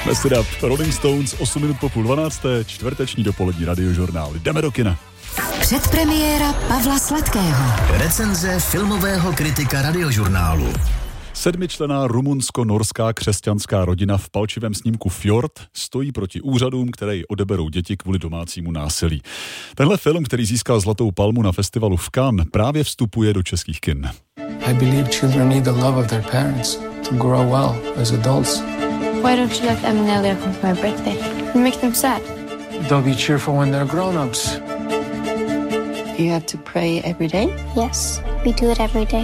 Messed Up, Rolling Stones, 8 minut po 11:30, čtvrteční dopolední radiožurnál. Jdeme do kina. Předpremiéra Pavla Sladkého. Recenze filmového kritika radiožurnálu. 7členná rumunsko-norská křesťanská rodina v palčivém snímku Fjord stojí proti úřadům, které jí odeberou děti kvůli domácímu násilí. Tenhle film, který získal Zlatou palmu na festivalu v Cannes, právě vstupuje do českých kin. I believe children need the love of their parents to grow well as adults. Why don't you let Em and Elia come for my birthday and make them sad? They'll be cheerful when they're grown-ups. You have to pray every day? Yes, we do it every day.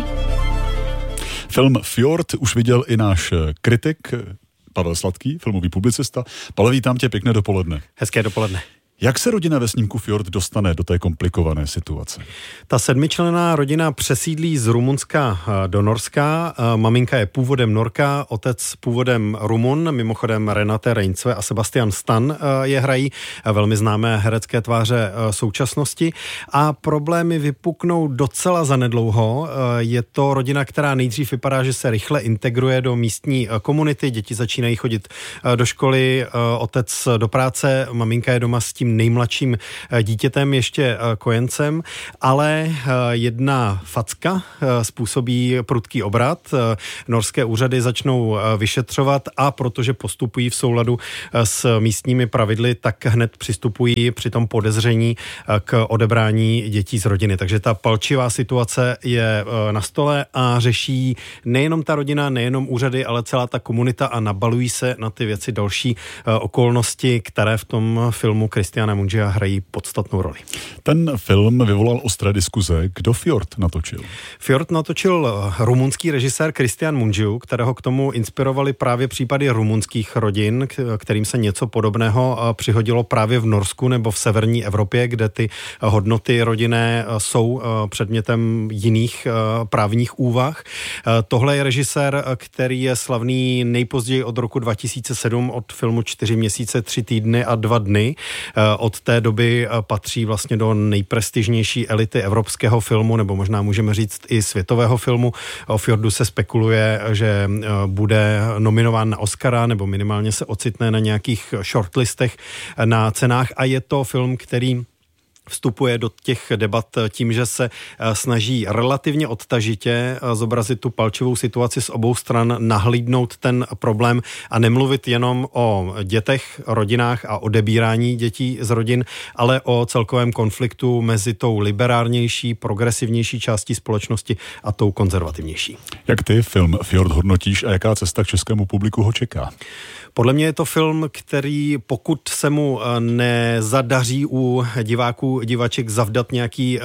Film Fjord už viděl i náš kritik Pavel Sladký, filmový publicista. Pavle, vítám tě, pěkné dopoledne. Hezké dopoledne. Jak se rodina ve snímku Fjord dostane do té komplikované situace? Ta 7členná rodina přesídlí z Rumunska do Norska. Maminka je původem Norka, otec původem Rumun, mimochodem Renate Reincve a Sebastian Stan je hrají, velmi známé herecké tváře současnosti. A problémy vypuknou docela zanedlouho. Je to rodina, která nejdřív vypadá, že se rychle integruje do místní komunity, děti začínají chodit do školy, otec do práce, maminka je doma s tím nejmladším dítětem, ještě kojencem, ale jedna facka způsobí prudký obrat. Norské úřady začnou vyšetřovat a protože postupují v souladu s místními pravidly, tak hned přistupují při tom podezření k odebrání dětí z rodiny. Takže ta palčivá situace je na stole a řeší nejenom ta rodina, nejenom úřady, ale celá ta komunita a nabalují se na ty věci další okolnosti, které v tom filmu Cristiana Mungia hrají podstatnou roli. Ten film vyvolal ostré diskuze. Kdo Fjord natočil? Fjord natočil rumunský režisér Cristian Mungiu, kterého k tomu inspirovali právě případy rumunských rodin, kterým se něco podobného přihodilo právě v Norsku nebo v severní Evropě, kde ty hodnoty rodinné jsou předmětem jiných právních úvah. Tohle je režisér, který je slavný nejpozději od roku 2007 od filmu 4 měsíce, 3 týdny a 2 dny. Od té doby patří vlastně do nejprestižnější elity evropského filmu, nebo možná můžeme říct i světového filmu. O Fjordu se spekuluje, že bude nominován na Oscara, nebo minimálně se ocitne na nějakých shortlistech na cenách a je to film, který vstupuje do těch debat tím, že se snaží relativně odtažitě zobrazit tu palčivou situaci z obou stran, nahlídnout ten problém a nemluvit jenom o dětech, rodinách a odebírání dětí z rodin, ale o celkovém konfliktu mezi tou liberárnější, progresivnější částí společnosti a tou konzervativnější. Jak ty film Fjord hodnotíš a jaká cesta k českému publiku ho čeká? Podle mě je to film, který pokud se mu nezadaří u diváků, divaček zavdat nějaký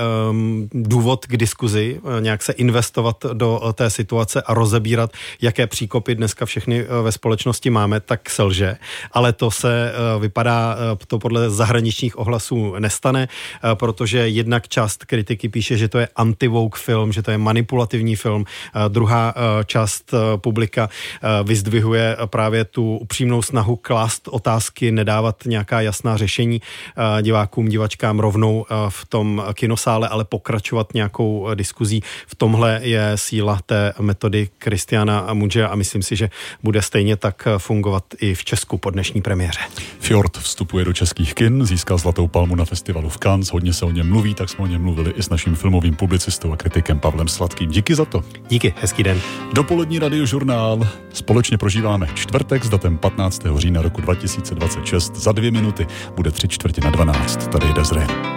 důvod k diskuzi, nějak se investovat do té situace a rozebírat, jaké příkopy dneska všechny ve společnosti máme, tak selže. Ale to se vypadá, to podle zahraničních ohlasů nestane, protože jednak část kritiky píše, že to je anti-woke film, že to je manipulativní film. Druhá část publika vyzdvihuje právě tu upřímnou snahu klást otázky, nedávat nějaká jasná řešení divákům, divačkám rovnou v tom kinosále, ale pokračovat nějakou diskuzí. V tomhle je síla té metody Cristiana Mungia a myslím si, že bude stejně tak fungovat i v Česku po dnešní premiéře. Fjord vstupuje do českých kin, získal Zlatou palmu na festivalu v Cannes, hodně se o něm mluví, tak jsme o něm mluvili i s naším filmovým publicistou a kritikem Pavlem Sladkým. Díky za to. Díky, hezký den. Dopolední radiožurnál. Společně prožíváme čtvrtek s datem 15. října roku 2026. Za 2 minuty bude 3/4 na 12. Tady jde Desiree.